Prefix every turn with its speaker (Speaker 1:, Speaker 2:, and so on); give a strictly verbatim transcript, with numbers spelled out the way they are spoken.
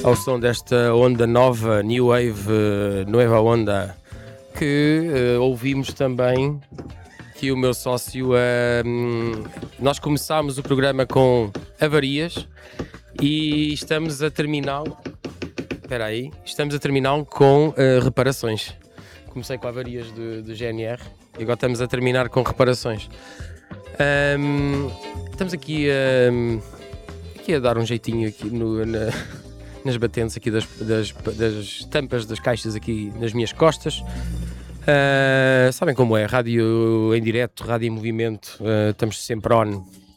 Speaker 1: ao som desta onda nova, New Wave, uh, Nueva Onda, que uh, ouvimos também que o meu sócio, uh, nós começámos o programa com Avarias e estamos a terminá-lo, espera aí, estamos a terminá-lo com uh, reparações. Comecei com Avarias do, do G N R e agora estamos a terminar com reparações. Um, estamos aqui a, aqui a dar um jeitinho aqui no, na, nas batentes aqui das, das, das tampas das caixas aqui nas minhas costas. Uh, sabem como é, rádio em direto, rádio em movimento, uh, estamos sempre on